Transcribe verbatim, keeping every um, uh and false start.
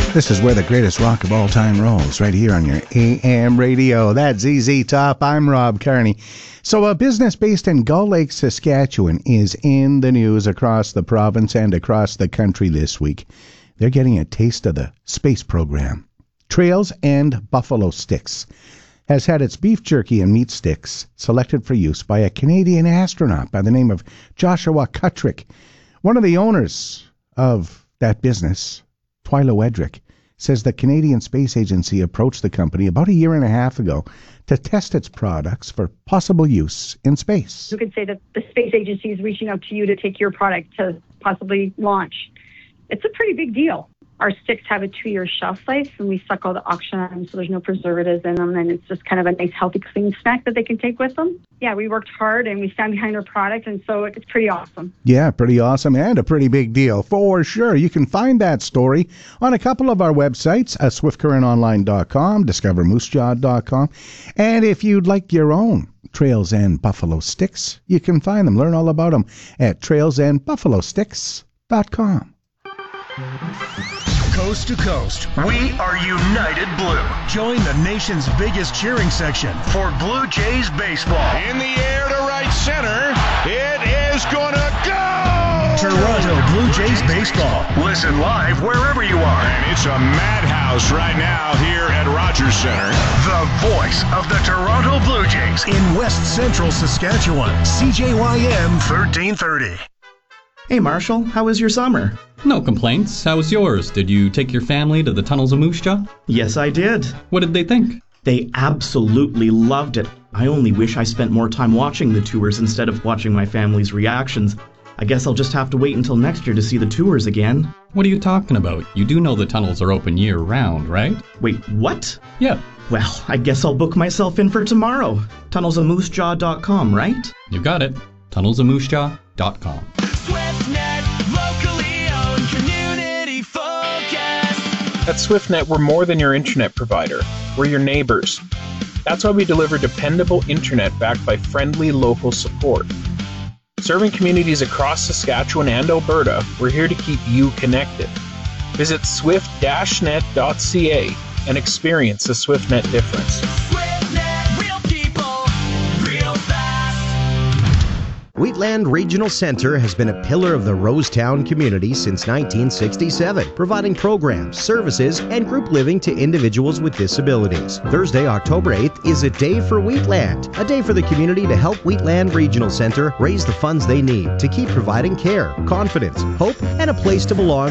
This is where the greatest rock of all time rolls, right here on your A M radio. That's Z Z Top. I'm Rob Carney. So a business based in Gull Lake, Saskatchewan is in the news across the province and across the country this week. They're getting a taste of the space program. Trails and Buffalo Sticks has had its beef jerky and meat sticks selected for use by a Canadian astronaut by the name of Joshua Kutrick. One of the owners of that business, Twyla Wedrick, says the Canadian Space Agency approached the company about a year and a half ago to test its products for possible use in space. You could say that the space agency is reaching out to you to take your product to possibly launch. It's a pretty big deal. Our sticks have a two-year shelf life, and we suck all the oxygen out of them, so there's no preservatives in them, and it's just kind of a nice, healthy, clean snack that they can take with them. Yeah, we worked hard, and we stand behind our product, and so it's pretty awesome. Yeah, pretty awesome, and a pretty big deal, for sure. You can find that story on a couple of our websites, uh, swift current online dot com, discover moose jaw dot com, and if you'd like your own Trails and Buffalo Sticks, you can find them, learn all about them at trails and buffalo sticks dot com. Coast to coast, we are United Blue. Join the nation's biggest cheering section for Blue Jays baseball. In the air to right center, it is gonna go! Toronto Blue Jays baseball. Listen live wherever you are. And it's a madhouse right now here at Rogers Center. The voice of the Toronto Blue Jays in West Central Saskatchewan. C J Y M thirteen thirty. Hey Marshall, how was your summer? No complaints. How was yours? Did you take your family to the tunnels of Moose Jaw? Yes, I did. What did they think? They absolutely loved it. I only wish I spent more time watching the tours instead of watching my family's reactions. I guess I'll just have to wait until next year to see the tours again. What are you talking about? You do know the tunnels are open year-round, right? Wait, what? Yeah. Well, I guess I'll book myself in for tomorrow. tunnels of moose jaw dot com, right? You got it. tunnels of moose jaw dot com. SwiftNet, locally owned, community focused. At SwiftNet, we're more than your internet provider. We're your neighbors. That's why we deliver dependable internet backed by friendly local support. Serving communities across Saskatchewan and Alberta, we're here to keep you connected. Visit swift dash net dot c a and experience the SwiftNet difference. SwiftNet, real people, real fast. Wheatland Regional Centre has been a pillar of the Rosetown community since nineteen sixty-seven, providing programs, services, and group living to individuals with disabilities. Thursday, October eighth is a day for Wheatland, a day for the community to help Wheatland Regional Centre raise the funds they need to keep providing care, confidence, hope, and a place to belong